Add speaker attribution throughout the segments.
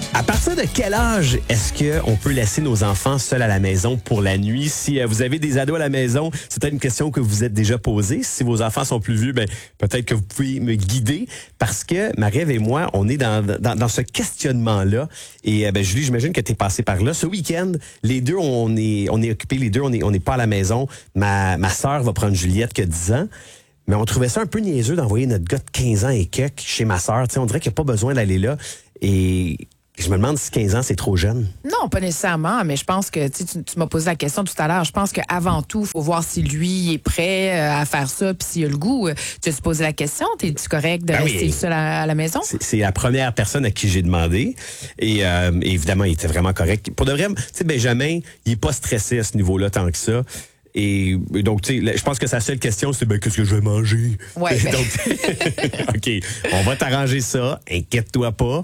Speaker 1: À partir de quel âge est-ce qu'on peut laisser nos enfants seuls à la maison pour la nuit? Si vous avez des ados à la maison, c'est peut-être une question que vous vous êtes déjà posée. Si vos enfants sont plus vieux, peut-être que vous pouvez me guider parce que Marie-Ève et moi, on est dans ce questionnement-là. Et Julie, j'imagine que tu es passée par là. Ce week-end, les deux, on est occupés, les deux, on n'est pas à la maison. Ma sœur va prendre Juliette qui a 10 ans. Mais on trouvait ça un peu niaiseux d'envoyer notre gars de 15 ans et quelques chez ma sœur. On dirait qu'il n'y a pas besoin d'aller là. Et je me demande si 15 ans, c'est trop jeune.
Speaker 2: Non, pas nécessairement, mais je pense que tu m'as posé la question tout à l'heure. Je pense qu'avant tout, il faut voir si lui est prêt à faire ça, puis s'il a le goût. Tu as posé la question, es-tu correct de rester seul à la maison?
Speaker 1: C'est la première personne à qui j'ai demandé. Et évidemment, il était vraiment correct. Pour de vrai, tu sais, Benjamin, il n'est pas stressé à ce niveau-là tant que ça. Et donc, tu sais, je pense que sa seule question, c'est qu'est-ce que je vais manger?
Speaker 2: Ouais.
Speaker 1: Donc, OK, on va t'arranger ça, inquiète-toi pas.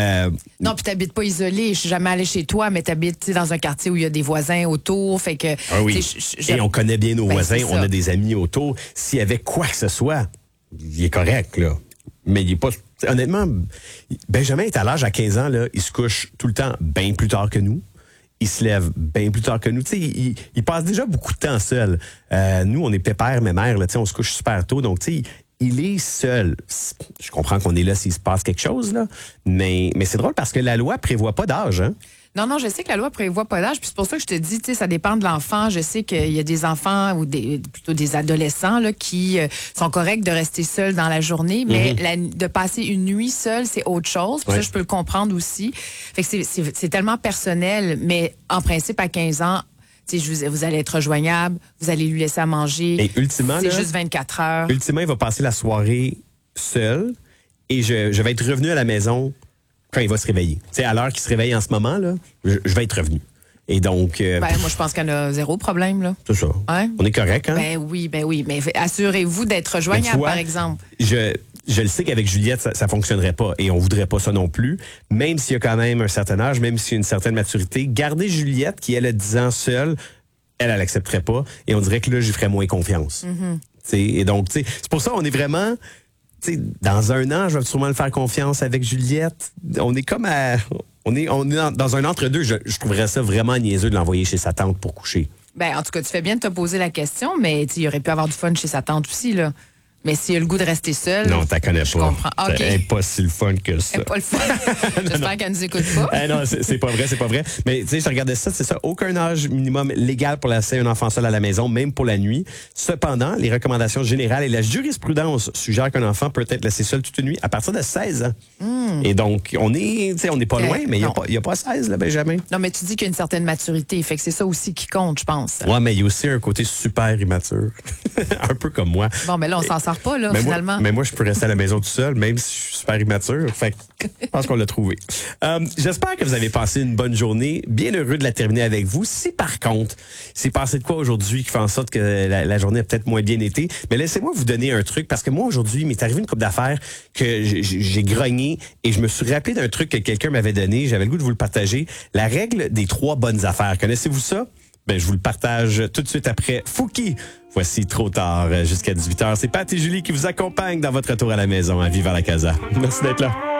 Speaker 2: Non, puis t'habites pas isolé. Je suis jamais allée chez toi, mais t'habites dans un quartier où il y a des voisins autour. Fait que.
Speaker 1: Ah oui. Et on connaît bien nos voisins, on a des amis autour. S'il y avait quoi que ce soit, il est correct, là. Mais il est pas. Honnêtement, Benjamin est à l'âge à 15 ans, là, il se couche tout le temps bien plus tard que nous. Il se lève bien plus tard que nous. Tu sais, il passe déjà beaucoup de temps seul. Nous, on est pépère, mes mères, là, tu sais, on se couche super tôt. Donc, tu sais, il est seul. Je comprends qu'on est là s'il se passe quelque chose, là. Mais c'est drôle parce que la loi prévoit pas d'âge, hein?
Speaker 2: Non, je sais que la loi prévoit pas d'âge, puis c'est pour ça que je te dis, tu sais, ça dépend de l'enfant. Je sais qu'il y a des enfants ou plutôt des adolescents là, qui sont corrects de rester seuls dans la journée, mais de passer une nuit seule, c'est autre chose. Puis ça, je peux le comprendre aussi. Fait que c'est tellement personnel, mais en principe, à 15 ans, vous allez être rejoignable, vous allez lui laisser à manger.
Speaker 1: Et ultimement,
Speaker 2: c'est juste 24 heures.
Speaker 1: Ultimement, il va passer la soirée seul et je vais être revenu à la maison quand il va se réveiller. Tu sais, à l'heure qu'il se réveille en ce moment, là, je vais être revenu. Et donc...
Speaker 2: moi, je pense qu'il y en a zéro problème, là.
Speaker 1: C'est ça.
Speaker 2: Hein?
Speaker 1: On est correct, hein?
Speaker 2: Ben oui. Mais assurez-vous d'être rejoignable, par exemple.
Speaker 1: Je le sais qu'avec Juliette, ça fonctionnerait pas. Et on voudrait pas ça non plus. Même s'il y a quand même un certain âge, même s'il y a une certaine maturité, garder Juliette, qui elle a 10 ans seule, elle accepterait pas. Et on dirait que là, j'y ferais moins confiance. Et donc, c'est pour ça qu'on est vraiment... T'sais, dans un an, je vais sûrement le faire confiance avec Juliette. On est comme on est dans un entre-deux. Je trouverais ça vraiment niaiseux de l'envoyer chez sa tante pour coucher.
Speaker 2: Ben, en tout cas, tu fais bien de te poser la question, mais il aurait pu avoir du fun chez sa tante aussi, là. Mais s'il a le goût de rester seul.
Speaker 1: Non, t'as connais pas.
Speaker 2: Je comprends. Okay.
Speaker 1: Elle n'est pas si le fun que ça.
Speaker 2: Elle n'est pas le fun. J'espère qu'elle nous écoute pas.
Speaker 1: Non, c'est pas vrai, c'est pas vrai. Mais tu sais, je regardais ça, c'est ça. Aucun âge minimum légal pour laisser un enfant seul à la maison, même pour la nuit. Cependant, les recommandations générales et la jurisprudence suggèrent qu'un enfant peut être laissé seul toute une nuit à partir de 16 ans. Et donc, on n'est pas loin, mais il n'y a pas 16, là, Benjamin.
Speaker 2: Non, mais tu dis qu'il y a une certaine maturité. Fait que c'est ça aussi qui compte, je pense.
Speaker 1: Ouais, mais il y a aussi un côté super immature. Un peu comme moi.
Speaker 2: Bon, mais là, on s'en sort pas, là, finalement.
Speaker 1: Mais moi, je peux rester à la maison tout seul, même si je suis super immature. Fait que je pense qu'on l'a trouvé. J'espère que vous avez passé une bonne journée. Bien heureux de la terminer avec vous. Si par contre, c'est passé de quoi aujourd'hui qui fait en sorte que la journée a peut-être moins bien été, mais laissez-moi vous donner un truc, parce que moi, aujourd'hui, il m'est arrivé une couple d'affaires que j'ai grogné et je me suis rappelé d'un truc que quelqu'un m'avait donné. J'avais le goût de vous le partager. La règle des 3 bonnes affaires. Connaissez-vous ça? Je vous le partage tout de suite après Fouki. Voici Trop tard jusqu'à 18h. C'est Pat et Julie qui vous accompagnent dans votre retour à la maison à Viva la Casa. Merci d'être là.